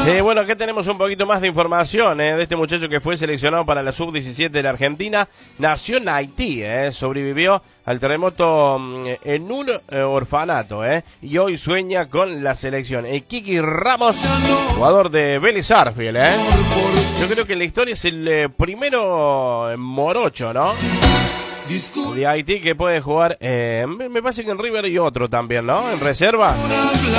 Bueno, acá tenemos un poquito más de información de este muchacho que fue seleccionado para la sub-17 de la Argentina. Nació en Haití, sobrevivió al terremoto en un orfanato, y hoy sueña con la selección. Kiki Ramos, jugador de Vélez Sarsfield, Yo creo que en la historia es el primero morocho, ¿no? De Haití que puede jugar, me parece que en River y otro también, ¿no? En reserva.